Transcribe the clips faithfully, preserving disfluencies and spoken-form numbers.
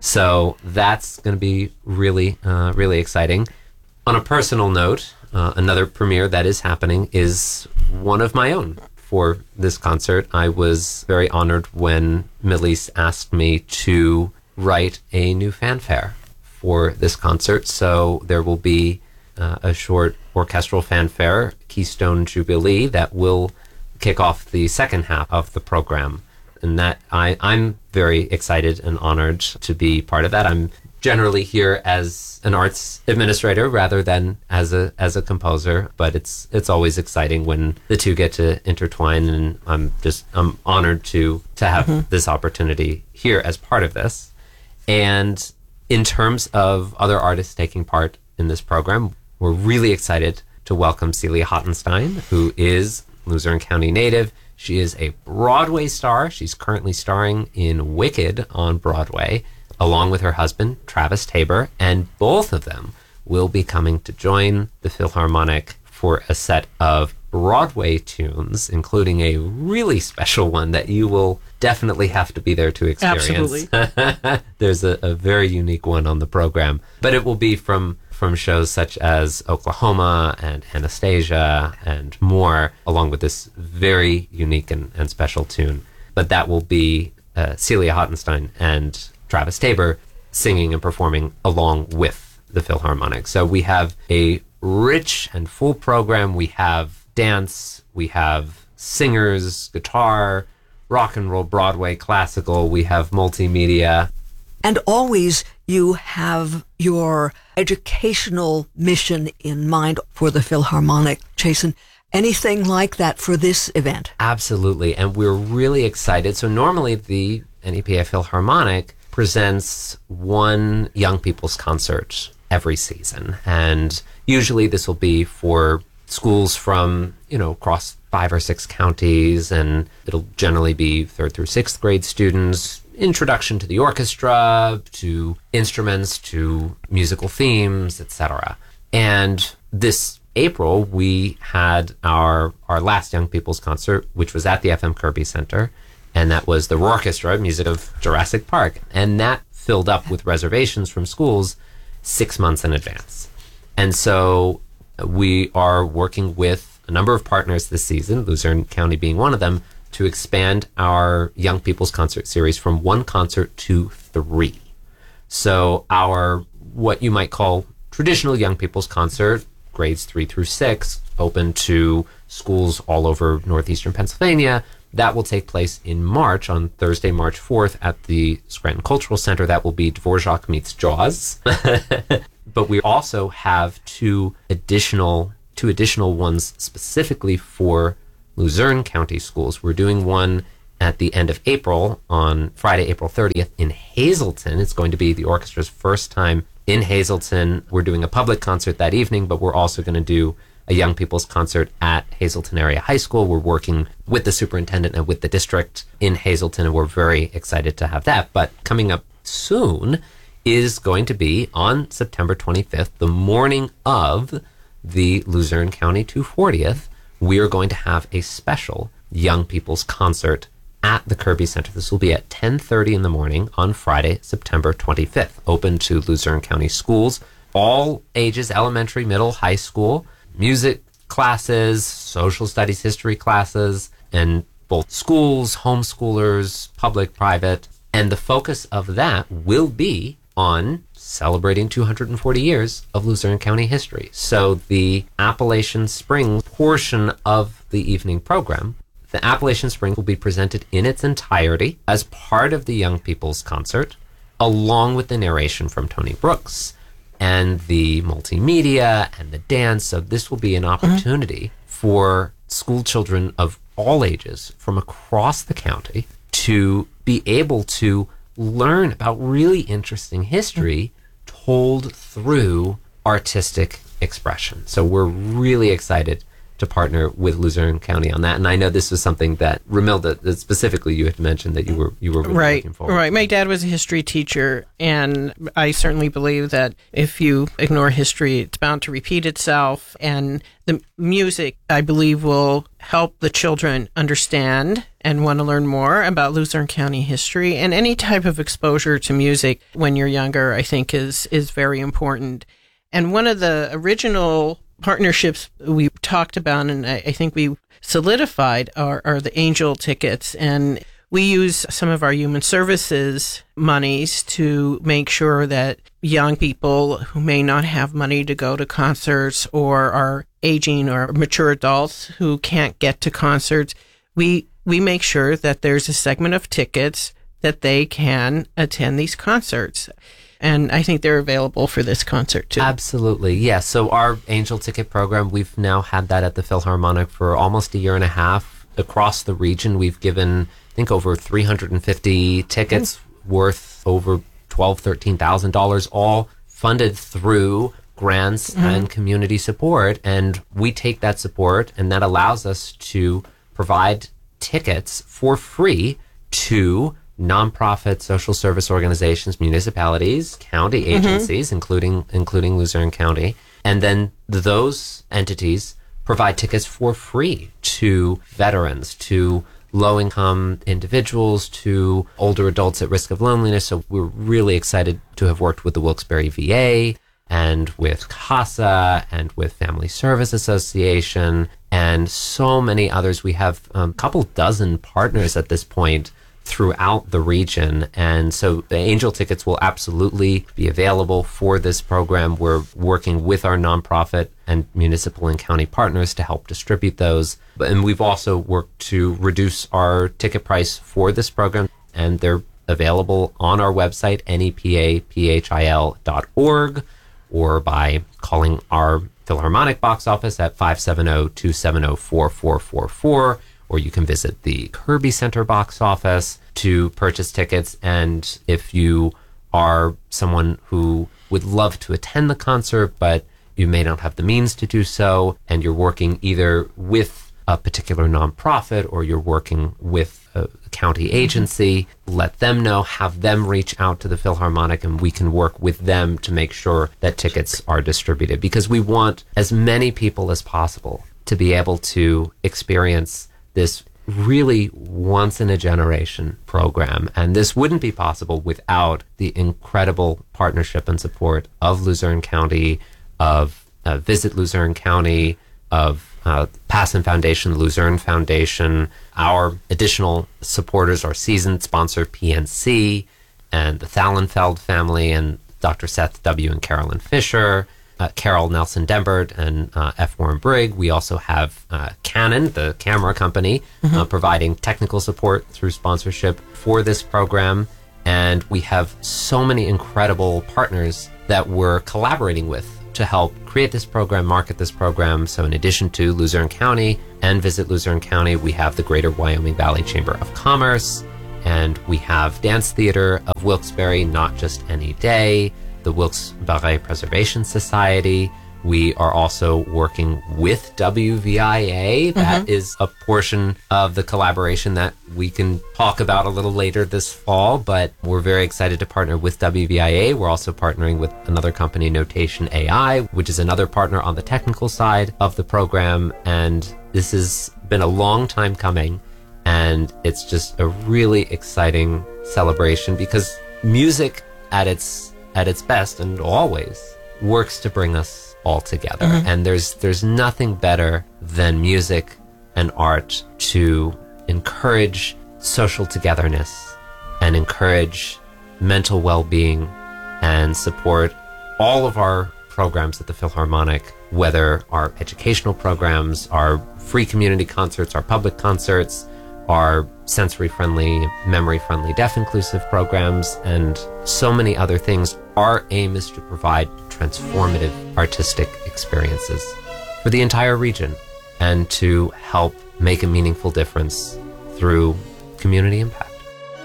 So that's going to be really, uh, really exciting. On a personal note, uh, another premiere that is happening is one of my own for this concert. I was very honored when Melis asked me to write a new fanfare for this concert. So there will be uh, a short orchestral fanfare, Keystone Jubilee, that will kick off the second half of the program. And that I, I'm very excited and honored to be part of that. I'm generally here as an arts administrator rather than as a as a composer, but it's it's always exciting when the two get to intertwine, and I'm just I'm honored to to have mm-hmm. this opportunity here as part of this. And in terms of other artists taking part in this program, we're really excited to welcome Celia Hottenstein, who is Luzerne County native. She is a Broadway star. She's currently starring in Wicked on Broadway, along with her husband, Travis Tabor, and both of them will be coming to join the Philharmonic for a set of Broadway tunes, including a really special one that you will definitely have to be there to experience. Absolutely. There's a, a very unique one on the program, but it will be from from shows such as Oklahoma and Anastasia and more, along with this very unique and, and special tune. But that will be uh, Celia Hottenstein and Travis Tabor singing and performing along with the Philharmonic. So we have a rich and full program. We have dance, we have singers, guitar, rock and roll, Broadway, classical, we have multimedia. And always you have your educational mission in mind for the Philharmonic, Jason. Anything like that for this event? Absolutely, and we're really excited. So normally the N E P A Philharmonic presents one young people's concert every season, and usually this will be for schools from, you know, across five or six counties, and it'll generally be third through sixth grade students. Introduction to the orchestra, to instruments, to musical themes, et cetera. And this April, we had our our last Young People's Concert, which was at the F M Kirby Center, and that was the Roorchestra, music of Jurassic Park. And that filled up with reservations from schools six months in advance. And so we are working with a number of partners this season, Luzerne County being one of them, to expand our Young People's Concert series from one concert to three. So our, what you might call traditional Young People's Concert, grades three through six, open to schools all over northeastern Pennsylvania, that will take place in March, on Thursday, March fourth, at the Scranton Cultural Center. That will be Dvorak meets Jaws. But we also have two additional, two additional ones specifically for Luzerne County schools. We're doing one at the end of April, on Friday, April thirtieth, in Hazleton. It's going to be the orchestra's first time in Hazleton. We're doing a public concert that evening, but we're also going to do a Young People's Concert at Hazleton Area High School. We're working with the superintendent and with the district in Hazleton, and we're very excited to have that. But coming up soon is going to be on September twenty-fifth, the morning of the Luzerne County two hundred fortieth. We are going to have a special Young People's Concert at the Kirby Center. This will be at ten thirty in the morning on Friday, September twenty-fifth, open to Luzerne County schools, all ages, elementary, middle, high school, music classes, social studies, history classes, and both schools, homeschoolers, public, private. And the focus of that will be on celebrating two hundred forty years of Luzerne County history. So the Appalachian Spring portion of the evening program, the Appalachian Spring will be presented in its entirety as part of the Young People's Concert, along with the narration from Tony Brooks and the multimedia and the dance. So this will be an opportunity mm-hmm. for school children of all ages from across the county to be able to learn about really interesting history told through artistic expression. So we're really excited to partner with Luzerne County on that. And I know this was something that Romilda, that specifically you had mentioned that you were you were really right, looking forward right. to. My dad was a history teacher, and I certainly believe that if you ignore history, it's bound to repeat itself. And the music, I believe, will help the children understand and want to learn more about Luzerne County history. And any type of exposure to music when you're younger, I think, is is very important. And one of the original partnerships we talked about, and I, I think we solidified, are, are the Angel tickets. And we use some of our human services monies to make sure that young people who may not have money to go to concerts or are aging or mature adults who can't get to concerts, we we make sure that there's a segment of tickets that they can attend these concerts. And I think they're available for this concert, too. Absolutely. Yeah. So our Angel Ticket program, we've now had that at the Philharmonic for almost a year and a half. Across the region, we've given, I think, over three hundred fifty tickets mm. worth over twelve thousand dollars, thirteen thousand dollars, all funded through grants mm-hmm. and community support. And we take that support, and that allows us to provide tickets for free to nonprofit social service organizations, municipalities, county agencies, mm-hmm. including including Luzerne County. And then those entities provide tickets for free to veterans, to low-income individuals, to older adults at risk of loneliness. So we're really excited to have worked with the Wilkes-Barre V A and with CASA and with Family Service Association and so many others. We have a um, couple dozen partners at this point throughout the region. And so the Angel tickets will absolutely be available for this program. We're working with our nonprofit and municipal and county partners to help distribute those. And we've also worked to reduce our ticket price for this program, and they're available on our website, N E P A P H I L dot org, or by calling our Philharmonic box office at five seven zero, two seven zero, four four four four. Or you can visit the Kirby Center box office to purchase tickets. And if you are someone who would love to attend the concert, but you may not have the means to do so, and you're working either with a particular nonprofit or you're working with a county agency, let them know, have them reach out to the Philharmonic, and we can work with them to make sure that tickets are distributed. Because we want as many people as possible to be able to experience this really once-in-a-generation program. And this wouldn't be possible without the incredible partnership and support of Luzerne County, of uh, Visit Luzerne County, of uh, Passon Foundation, Luzerne Foundation. Our additional supporters are seasoned sponsor P N C and the Thalenfeld family and Doctor Seth W. and Carolyn Fisher, Uh, Carol Nelson Dembert and uh, F. Warren Brigg. We also have uh, Canon, the camera company, mm-hmm. uh, providing technical support through sponsorship for this program. And we have so many incredible partners that we're collaborating with to help create this program, market this program. So in addition to Luzerne County and Visit Luzerne County, we have the Greater Wyoming Valley Chamber of Commerce, and we have Dance Theater of Wilkes-Barre, Not Just Any Day, the Wilkes-Barre Preservation Society. We are also working with W V I A. That mm-hmm. is a portion of the collaboration that we can talk about a little later this fall, but we're very excited to partner with W V I A. We're also partnering with another company, Notation A I, which is another partner on the technical side of the program. And this has been a long time coming, and it's just a really exciting celebration because music at its at its best and always works to bring us all together. Mm-hmm. And there's there's nothing better than music and art to encourage social togetherness and encourage mental well-being and support all of our programs at the Philharmonic, whether our educational programs, our free community concerts, our public concerts, our sensory-friendly, memory-friendly, deaf-inclusive programs, and so many other things. Our aim is to provide transformative artistic experiences for the entire region and to help make a meaningful difference through community impact.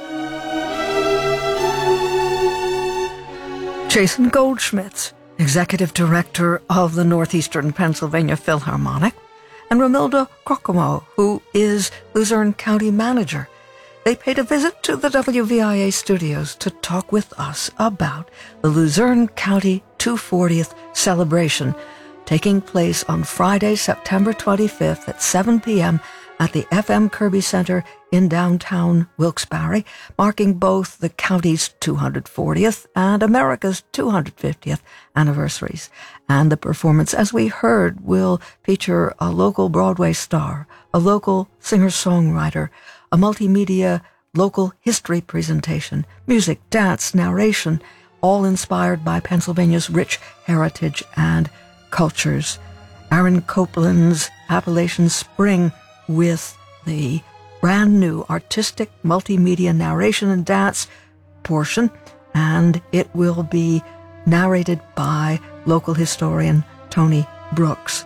Jason Goldschmidt, Executive Director of the Northeastern Pennsylvania Philharmonic, and Romilda Crocomo, who is Luzerne County Manager. They paid a visit to the W V I A studios to talk with us about the Luzerne County two hundred fortieth celebration taking place on Friday, September twenty-fifth at seven p.m. at the F M Kirby Center in downtown Wilkes-Barre, marking both the county's two hundred fortieth and America's two hundred fiftieth anniversaries. And the performance, as we heard, will feature a local Broadway star, a local singer-songwriter, a multimedia local history presentation, music, dance, narration, all inspired by Pennsylvania's rich heritage and cultures. Aaron Copland's Appalachian Spring with the brand new artistic multimedia narration and dance portion, and it will be narrated by local historian Tony Brooks.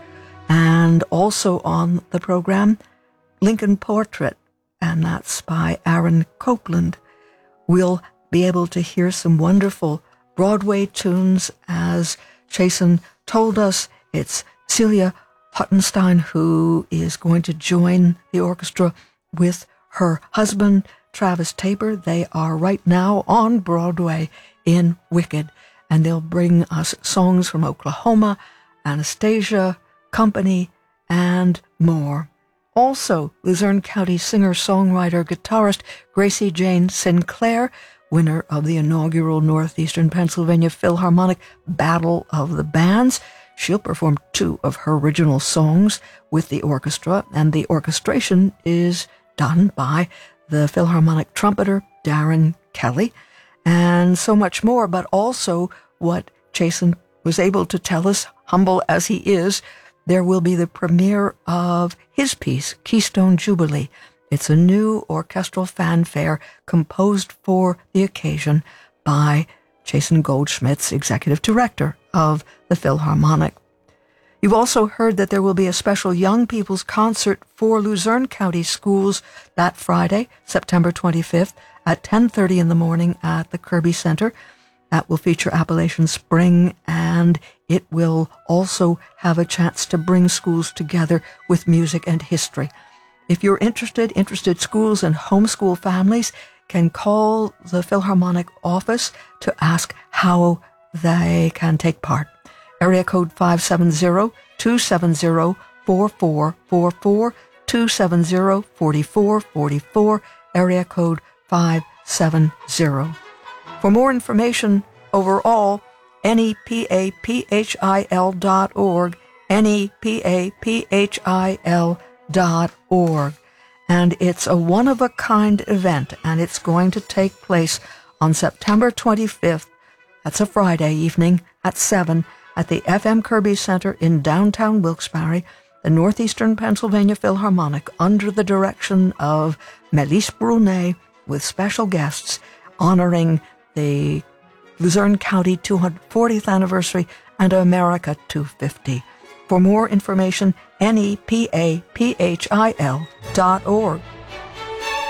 And also on the program, Lincoln Portrait, and that's by Aaron Copland. We'll be able to hear some wonderful Broadway tunes. As Chasen told us, it's Celia Huttenstein who is going to join the orchestra with her husband, Travis Tabor. They are right now on Broadway in Wicked, and they'll bring us songs from Oklahoma, Anastasia, Company, and more. Also, Luzerne County singer-songwriter, guitarist Gracie Jane Sinclair, winner of the inaugural Northeastern Pennsylvania Philharmonic Battle of the Bands. She'll perform two of her original songs with the orchestra, and the orchestration is done by the Philharmonic trumpeter Darren Kelly, and so much more. But also what Chasen was able to tell us, humble as he is, there will be the premiere of his piece, Keystone Jubilee. It's a new orchestral fanfare composed for the occasion by Chasen Goldschmidt's executive director of the Philharmonic. You've also heard that there will be a special young people's concert for Luzerne County schools that Friday, September twenty-fifth, at ten thirty in the morning at the Kirby Center. That will feature Appalachian Spring, and it will also have a chance to bring schools together with music and history. If you're interested, interested schools and homeschool families can call the Philharmonic office to ask how they can take part. Area code five seven zero, two seven zero, four four four four, two seven zero, four four four four, area code five seven zero. For more information overall, N E P A P H I L dot org, N E P A P H I L dot org. And it's a one-of-a-kind event, and it's going to take place on September twenty-fifth. That's a Friday evening at seven at the F M Kirby Center in downtown Wilkes-Barre, the Northeastern Pennsylvania Philharmonic, under the direction of Melisse Brunet, with special guests honoring the Luzerne County two hundred fortieth anniversary and America two hundred fifty. For more information, N E P A P H I L dot org.